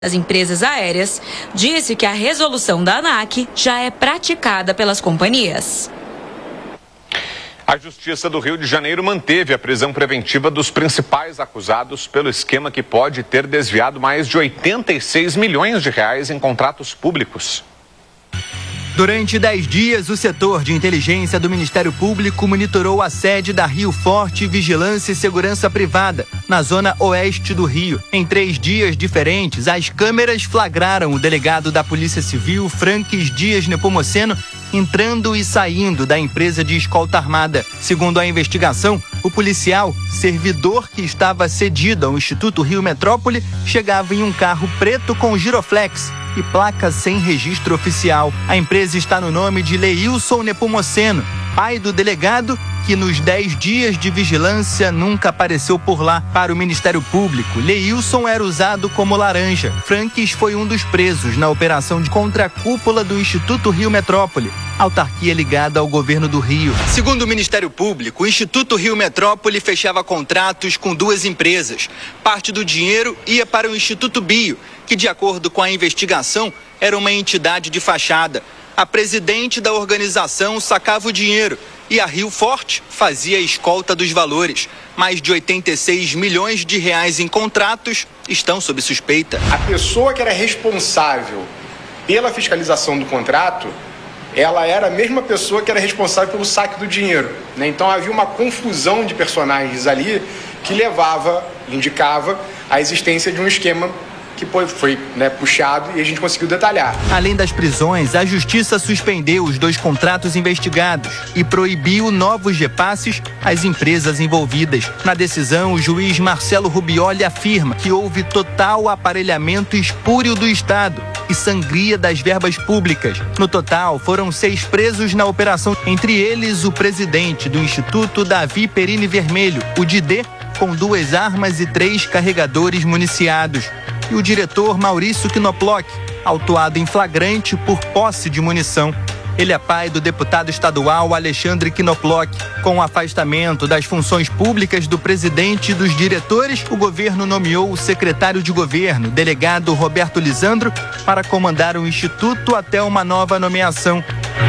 das empresas aéreas, disse que a resolução da ANAC já é praticada pelas companhias. A Justiça do Rio de Janeiro manteve a prisão preventiva dos principais acusados pelo esquema que pode ter desviado mais de 86 milhões de reais em contratos públicos. Durante 10 dias, o setor de inteligência do Ministério Público monitorou a sede da Rio Forte Vigilância e Segurança Privada, na zona oeste do Rio. Em 3 dias diferentes, as câmeras flagraram o delegado da Polícia Civil, Franques Dias Nepomuceno, entrando e saindo da empresa de escolta armada. Segundo a investigação, o policial, servidor que estava cedido ao Instituto Rio Metrópole, chegava em um carro preto com giroflex e placa sem registro oficial. A empresa está no nome de Leilson Nepomuceno, pai do delegado, que nos 10 dias de vigilância nunca apareceu por lá. Para o Ministério Público, Leilson era usado como laranja. Franques foi um dos presos na operação de contra a cúpula do Instituto Rio Metrópole, autarquia ligada ao governo do Rio. Segundo o Ministério Público, o Instituto Rio Metrópole fechava contratos com 2 empresas. Parte do dinheiro ia para o Instituto Bio, que, de acordo com a investigação, era uma entidade de fachada. A presidente da organização sacava o dinheiro e a Rio Forte fazia a escolta dos valores. Mais de 86 milhões de reais em contratos estão sob suspeita. A pessoa que era responsável pela fiscalização do contrato, ela era a mesma pessoa que era responsável pelo saque do dinheiro, né? Então havia uma confusão de personagens ali que indicava a existência de um esquema que foi puxado e a gente conseguiu detalhar. Além das prisões, a Justiça suspendeu os 2 contratos investigados e proibiu novos repasses às empresas envolvidas. Na decisão, o juiz Marcelo Rubioli afirma que houve total aparelhamento espúrio do Estado e sangria das verbas públicas. No total, foram 6 presos na operação, entre eles o presidente do Instituto, Davi Perini Vermelho, o Didê, com 2 armas e 3 carregadores municiados, e o diretor Maurício Knoploch, autuado em flagrante por posse de munição. Ele é pai do deputado estadual Alexandre Knoploch. Com o afastamento das funções públicas do presidente e dos diretores, o governo nomeou o secretário de governo, delegado Roberto Lisandro, para comandar o instituto até uma nova nomeação.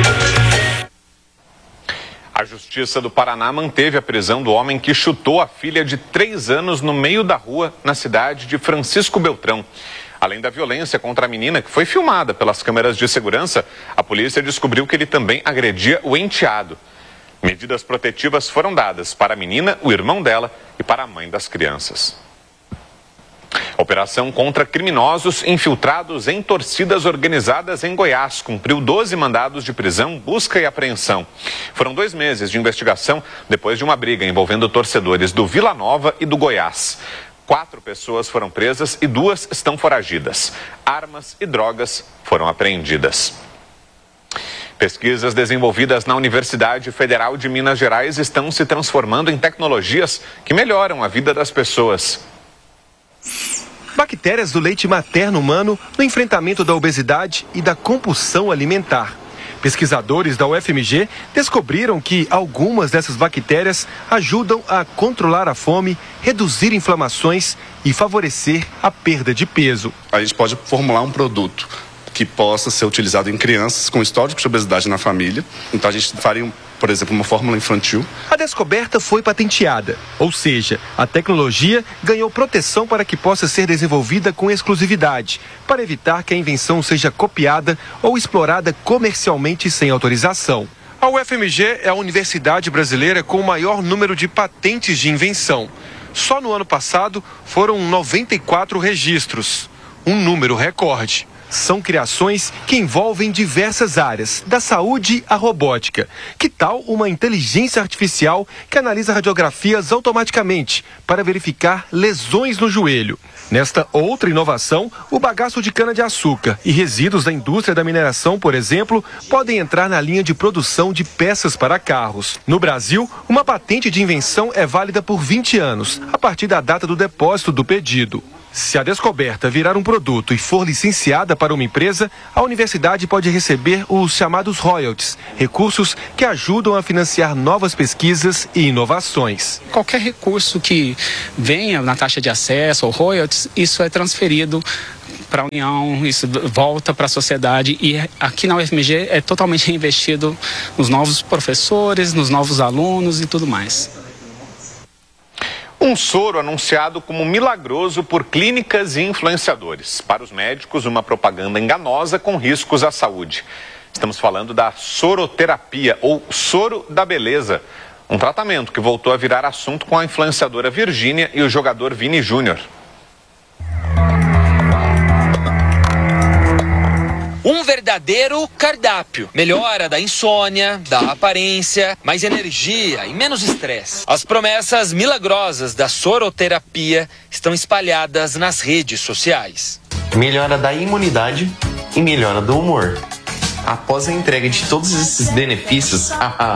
A Justiça do Paraná manteve a prisão do homem que chutou a filha de 3 anos no meio da rua, na cidade de Francisco Beltrão. Além da violência contra a menina, que foi filmada pelas câmeras de segurança, a polícia descobriu que ele também agredia o enteado. Medidas protetivas foram dadas para a menina, o irmão dela e para a mãe das crianças. Operação contra criminosos infiltrados em torcidas organizadas em Goiás cumpriu 12 mandados de prisão, busca e apreensão. Foram 2 meses de investigação depois de uma briga envolvendo torcedores do Vila Nova e do Goiás. 4 pessoas foram presas e 2 estão foragidas. Armas e drogas foram apreendidas. Pesquisas desenvolvidas na Universidade Federal de Minas Gerais estão se transformando em tecnologias que melhoram a vida das pessoas. Bactérias do leite materno humano no enfrentamento da obesidade e da compulsão alimentar. Pesquisadores da UFMG descobriram que algumas dessas bactérias ajudam a controlar a fome, reduzir inflamações e favorecer a perda de peso. A gente pode formular um produto que possa ser utilizado em crianças com histórico de obesidade na família. Então a gente faria, por exemplo, uma fórmula infantil. A descoberta foi patenteada, ou seja, a tecnologia ganhou proteção para que possa ser desenvolvida com exclusividade, para evitar que a invenção seja copiada ou explorada comercialmente sem autorização. A UFMG é a universidade brasileira com o maior número de patentes de invenção. Só no ano passado foram 94 registros, um número recorde. São criações que envolvem diversas áreas, da saúde à robótica. Que tal uma inteligência artificial que analisa radiografias automaticamente para verificar lesões no joelho? Nesta outra inovação, o bagaço de cana-de-açúcar e resíduos da indústria da mineração, por exemplo, podem entrar na linha de produção de peças para carros. No Brasil, uma patente de invenção é válida por 20 anos, a partir da data do depósito do pedido. Se a descoberta virar um produto e for licenciada para uma empresa, a universidade pode receber os chamados royalties, recursos que ajudam a financiar novas pesquisas e inovações. Qualquer recurso que venha na taxa de acesso ou royalties, isso é transferido para a União, isso volta para a sociedade, e aqui na UFMG é totalmente reinvestido nos novos professores, nos novos alunos e tudo mais. Um soro anunciado como milagroso por clínicas e influenciadores. Para os médicos, uma propaganda enganosa com riscos à saúde. Estamos falando da soroterapia, ou soro da beleza. Um tratamento que voltou a virar assunto com a influenciadora Virgínia e o jogador Vini Júnior. Um verdadeiro cardápio. Melhora da insônia, da aparência, mais energia e menos estresse. As promessas milagrosas da soroterapia estão espalhadas nas redes sociais. Melhora da imunidade e melhora do humor. Após a entrega de todos esses benefícios,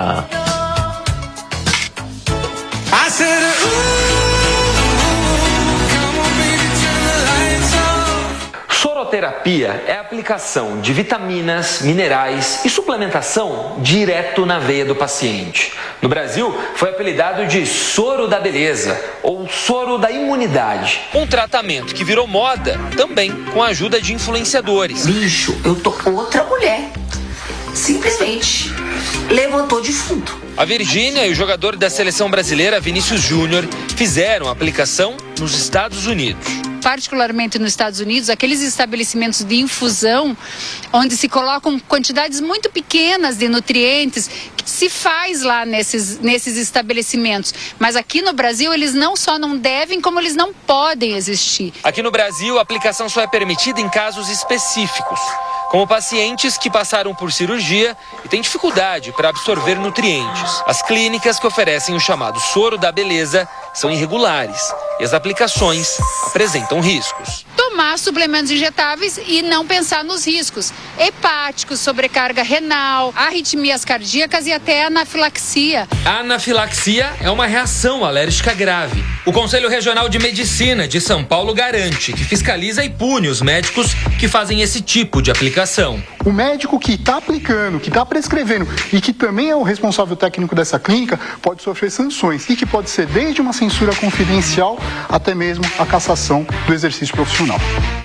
Soroterapia é a aplicação de vitaminas, minerais e suplementação direto na veia do paciente. No Brasil, foi apelidado de soro da beleza ou soro da imunidade. Um tratamento que virou moda também com a ajuda de influenciadores. Bicho, eu tô outra mulher. Simplesmente levantou defunto. A Virgínia e o jogador da seleção brasileira Vinícius Júnior fizeram a aplicação nos Estados Unidos. Particularmente nos Estados Unidos, aqueles estabelecimentos de infusão, onde se colocam quantidades muito pequenas de nutrientes, que se faz lá nesses estabelecimentos. Mas aqui no Brasil, eles não só não devem, como eles não podem existir. Aqui no Brasil, a aplicação só é permitida em casos específicos, como pacientes que passaram por cirurgia e têm dificuldade para absorver nutrientes. As clínicas que oferecem o chamado soro da beleza são irregulares e as aplicações apresentam riscos. Tomar suplementos injetáveis e não pensar nos riscos hepáticos, sobrecarga renal, arritmias cardíacas e até anafilaxia. A anafilaxia é uma reação alérgica grave. O Conselho Regional de Medicina de São Paulo garante que fiscaliza e pune os médicos que fazem esse tipo de aplicação. O médico que está aplicando, que está prescrevendo e que também é o responsável técnico dessa clínica pode sofrer sanções e que pode ser desde uma censura confidencial até mesmo a cassação do exercício profissional.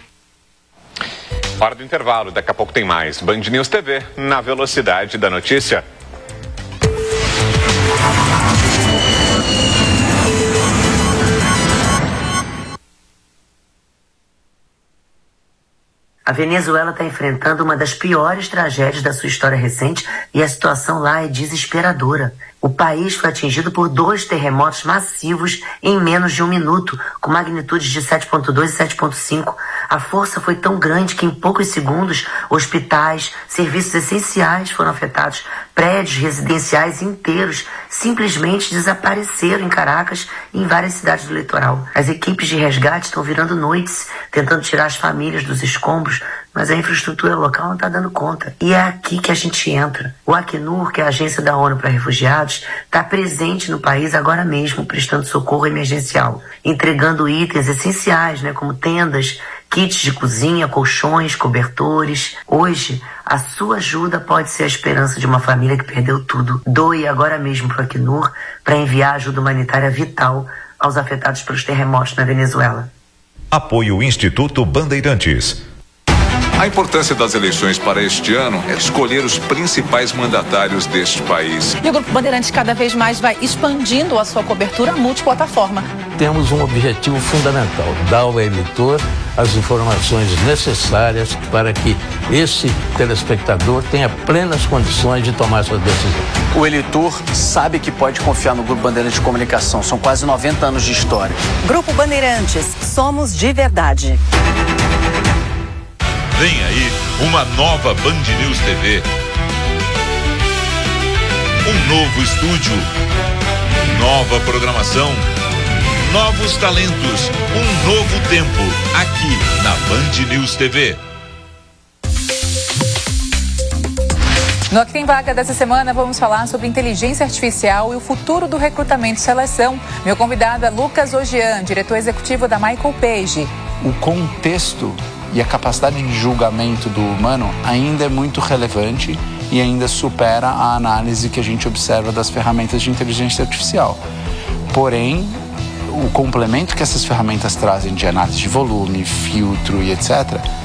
Hora do intervalo, daqui a pouco tem mais. Band News TV, na velocidade da notícia. A Venezuela está enfrentando uma das piores tragédias da sua história recente e a situação lá é desesperadora. O país foi atingido por 2 terremotos massivos em menos de 1 minuto, com magnitudes de 7,2 e 7,5. A força foi tão grande que em poucos segundos, hospitais, serviços essenciais foram afetados. Prédios residenciais inteiros simplesmente desapareceram em Caracas e em várias cidades do litoral. As equipes de resgate estão virando noites, tentando tirar as famílias dos escombros, mas a infraestrutura local não está dando conta. E é aqui que a gente entra. O Acnur, que é a agência da ONU para refugiados, está presente no país agora mesmo, prestando socorro emergencial, entregando itens essenciais, como tendas, kits de cozinha, colchões, cobertores. Hoje, a sua ajuda pode ser a esperança de uma família que perdeu tudo. Doe agora mesmo para o Acnur para enviar ajuda humanitária vital aos afetados pelos terremotos na Venezuela. Apoio Instituto Bandeirantes. A importância das eleições para este ano é escolher os principais mandatários deste país. E o Grupo Bandeirantes cada vez mais vai expandindo a sua cobertura multiplataforma. Temos um objetivo fundamental, dar ao eleitor as informações necessárias para que esse telespectador tenha plenas condições de tomar sua decisão. O eleitor sabe que pode confiar no Grupo Bandeirantes de Comunicação. São quase 90 anos de história. Grupo Bandeirantes, somos de verdade. Vem aí uma nova Band News TV. Um novo estúdio, nova programação, novos talentos, um novo tempo, aqui na Band News TV. No Aqui Tem Vaga dessa semana, vamos falar sobre inteligência artificial e o futuro do recrutamento e seleção. Meu convidado é Lucas Ogian, diretor executivo da Michael Page. O contexto e a capacidade de julgamento do humano ainda é muito relevante e ainda supera a análise que a gente observa das ferramentas de inteligência artificial. Porém, o complemento que essas ferramentas trazem de análise de volume, filtro e etc.,